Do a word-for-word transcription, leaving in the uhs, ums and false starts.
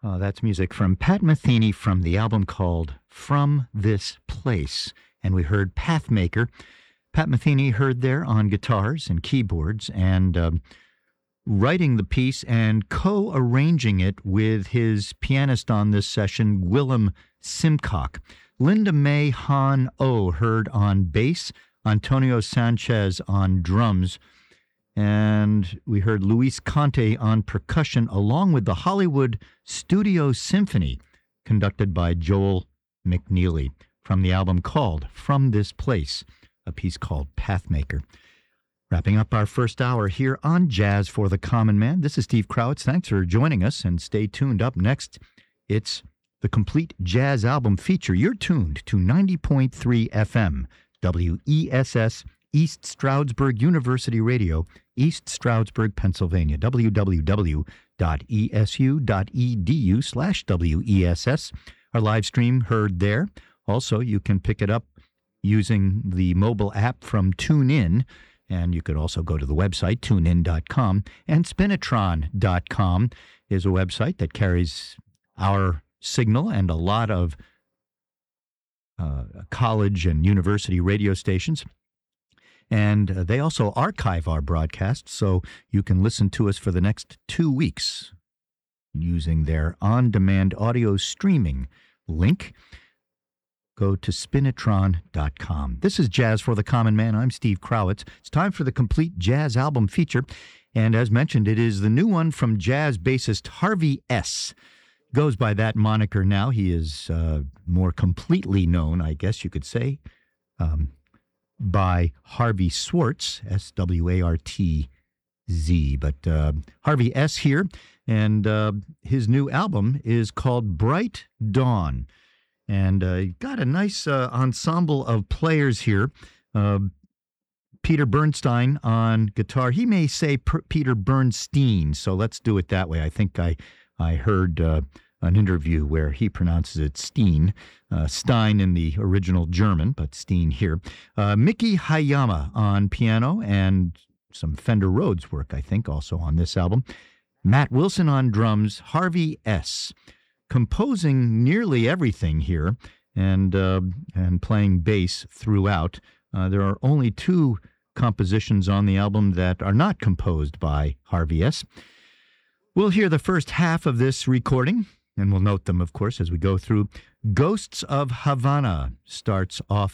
Oh, that's music from Pat Metheny from the album called From This Place. And we heard Pathmaker. Pat Metheny heard there on guitars and keyboards and um, writing the piece and co-arranging it with his pianist on this session, Willem Simcock. Linda May Han O heard on bass, Antonio Sanchez on drums, and we heard Luis Conte on percussion, along with the Hollywood Studio Symphony, conducted by Joel McNeely, from the album called From This Place, a piece called Pathmaker. Wrapping up our first hour here on Jazz for the Common Man. This is Steve Krowitz. Thanks for joining us, and stay tuned. Up next, it's the complete jazz album feature. You're tuned to ninety point three F M, W E S S, East Stroudsburg University Radio, East Stroudsburg, Pennsylvania, w w w dot e s u dot e d u slash W E S S. Our live stream heard there. Also, you can pick it up using the mobile app from TuneIn, and you could also go to the website, tune in dot com, and spinitron dot com is a website that carries our signal and a lot of uh, college and university radio stations. And uh, they also archive our broadcasts, so you can listen to us for the next two weeks using their on-demand audio streaming link. Go to spinitron dot com. This is Jazz for the Common Man. I'm Steve Krowitz. It's time for the complete jazz album feature. And as mentioned, it is the new one from jazz bassist Harvey S. Goes by that moniker now. He is uh, more completely known, I guess you could say, um, by Harvey Swartz, S W A R T Z. But uh, Harvey S. here, and uh, his new album is called Bright Dawn. And uh, got a nice uh, ensemble of players here. Uh, Peter Bernstein on guitar. He may say per- Peter Bernstein, so let's do it that way. I think I, I heard uh, an interview where he pronounces it Steen. Uh, Stein in the original German, but Steen here. Uh, Mickey Hayama on piano and some Fender Rhodes work, I think, also on this album. Matt Wilson on drums. Harvey S. composing nearly everything here, and uh, and playing bass throughout. Uh, there are only two compositions on the album that are not composed by Harvey S. We'll hear the first half of this recording, and we'll note them, of course, as we go through. Ghosts of Havana starts off